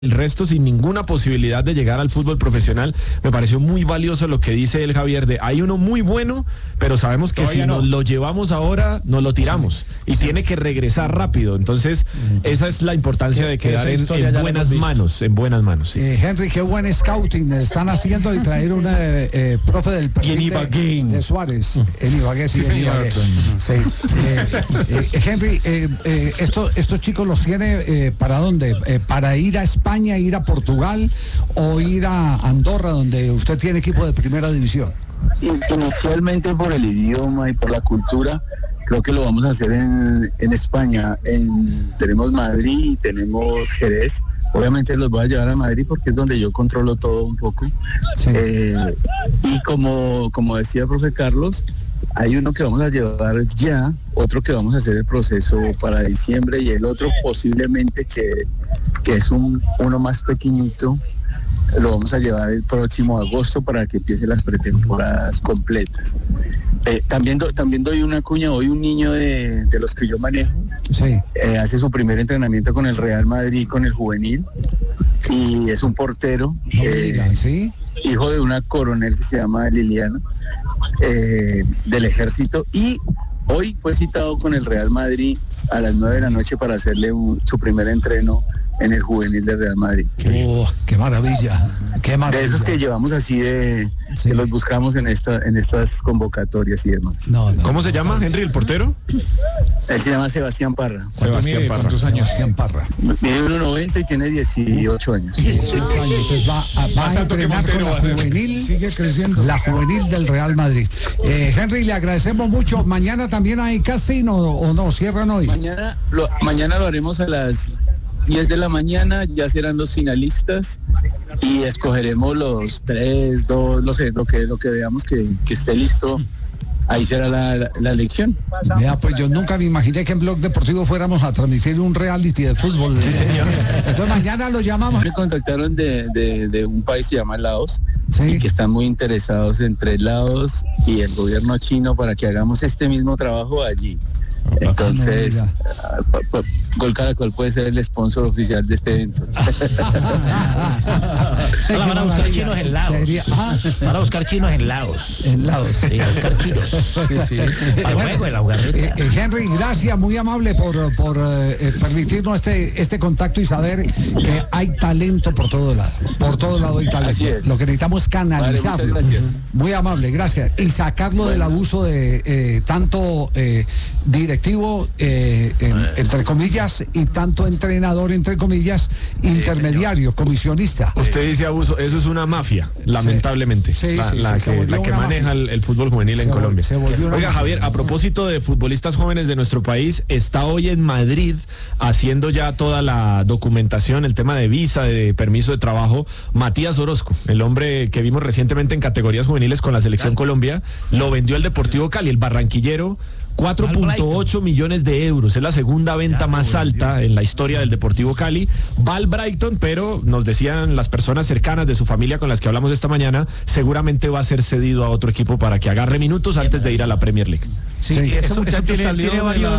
El resto sin ninguna posibilidad de llegar al fútbol profesional. Me pareció muy valioso lo que dice el Javier de hay uno muy bueno, pero sabemos que si nos lo llevamos ahora, nos lo tiramos y tiene que regresar rápido. Entonces, esa es la importancia de quedar en buenas manos, en buenas manos. Henry, qué buen scouting están haciendo y traer una profe del perfil de Suárez. En Ibagué, sí, en Ibagué. Sí. Henry, estos chicos los tiene ¿para dónde? ¿Para ir a España, ir a Portugal o ir a Andorra, donde usted tiene equipo de primera división? Inicialmente por el idioma y por la cultura, creo que lo vamos a hacer en España. Tenemos Madrid y tenemos Jerez. Obviamente los voy a llevar a Madrid porque es donde yo controlo todo un poco. Sí. Y como decía el profe Carlos, hay uno que vamos a llevar ya, otro que vamos a hacer el proceso para diciembre y el otro posiblemente que es uno más pequeñito, lo vamos a llevar el próximo agosto para que empiece las pretemporadas completas. También doy una cuña, hoy un niño de los que yo manejo, sí. Hace su primer entrenamiento con el Real Madrid, con el juvenil, y es un portero, ¿sí? Hijo de una coronel que se llama Liliana, del ejército, y hoy fue citado con el Real Madrid a las 9 de la noche para hacerle su primer entreno en el juvenil del Real Madrid. ¡Qué maravilla! ¡Qué maravilla! De esos que llevamos así sí. Que los buscamos en estas convocatorias y demás. ¿Cómo se llama, Henry, el portero? Él se llama Sebastián Parra. ¿Cuántos años? Sebastián Parra. Mide 1.90 y tiene 18 años. 18 años. Entonces va a entrenar con la juvenil. Sigue creciendo. La juvenil del Real Madrid. Henry, le agradecemos mucho. ¿Mañana también hay casting o no? ¿Cierran hoy? Mañana lo haremos a las 10 de la mañana, ya serán los finalistas y escogeremos los 3, 2, no sé, lo que veamos que esté listo. Ahí será la elección. Mira, pues yo nunca me imaginé que en Blog Deportivo fuéramos a transmitir un reality de fútbol. Sí, señor. Entonces mañana lo llamamos. Me contactaron de un país que se llama Laos, sí. Y que están muy interesados entre Laos y el gobierno chino para que hagamos este mismo trabajo allí. Entonces, Gol Caracol puede ser el sponsor oficial de este evento. Van a buscar chinos en Laos. Van a buscar chinos en Laos. En Laos. Sí, a buscar chinos. Sí. Henry, gracias, muy amable por permitirnos este contacto y saber que hay talento por todo lado. Por todo lado hay talento. Lo que necesitamos es canalizarlo. Vale, muy amable, gracias. Y sacarlo del abuso de tanto directivo, entre comillas, y tanto entrenador, entre comillas, intermediario, comisionista. Usted dice abuso, eso es una mafia, lamentablemente, la que maneja el fútbol juvenil en Colombia. Oiga, Javier, a propósito de futbolistas jóvenes de nuestro país, está hoy en Madrid haciendo ya toda la documentación, el tema de visa, de permiso de trabajo, Matías Orozco, el hombre que vimos recientemente en categorías juveniles con la Selección Colombia, lo vendió el Deportivo Cali, el barranquillero. 4.8 millones de euros, es la segunda venta más alta en la historia del Deportivo Cali. Va al Brighton, pero nos decían las personas cercanas de su familia con las que hablamos esta mañana, seguramente va a ser cedido a otro equipo para que agarre minutos antes de ir a la Premier League. Sí, ese muchacho salió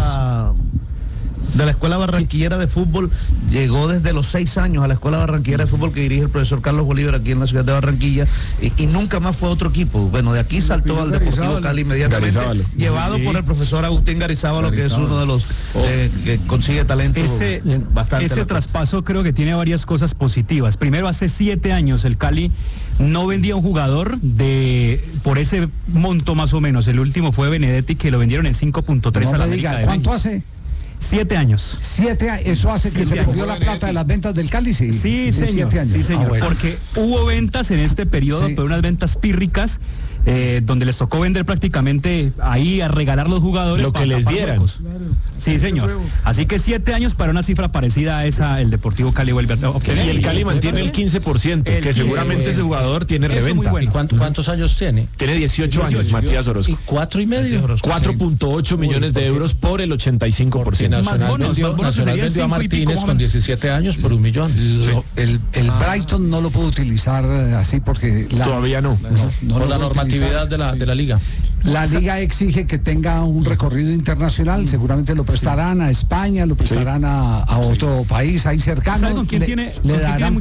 de la Escuela Barranquillera de Fútbol, llegó desde los 6 años a la Escuela Barranquillera de Fútbol que dirige el profesor Carlos Bolívar aquí en la ciudad de Barranquilla y nunca más fue a otro equipo. Bueno, de aquí saltó al Deportivo Cali inmediatamente, llevado por el profesor Agustín Garizábalo, que es uno de los que consigue talento bastante. Ese traspaso creo que tiene varias cosas positivas. Primero, hace 7 años el Cali no vendía un jugador por ese monto más o menos. El último fue Benedetti, que lo vendieron en 5.3 a la América de ¿Cuánto hace? 7 años. 7 años, eso hace que se perdió la plata de las ventas del Cali, sí. Sí, señor. 7 años. Sí, señor. Bueno. Porque hubo ventas en este periodo, pero unas ventas pírricas, donde les tocó vender prácticamente ahí a regalar los jugadores lo que les dieran. Claro. Sí, señor. Así que 7 años para una cifra parecida a esa, el Deportivo Cali vuelve a obtener. Y el Cali mantiene el 15%, que seguramente ese jugador tiene reventa. Bueno. ¿Cuántos años tiene? Tiene 18 años, Matías Orozco. ¿Y 4,5? 4.8 millones de euros por el 85%. Nacional vendió a Martínez con 17 años por 1 millón. El Brighton no lo puede utilizar así porque todavía no. No por la normativa competitividad de la liga. La liga exige que tenga un recorrido internacional, seguramente lo prestarán a España, lo prestarán a otro país ahí cercano. ¿Sabe con quién tiene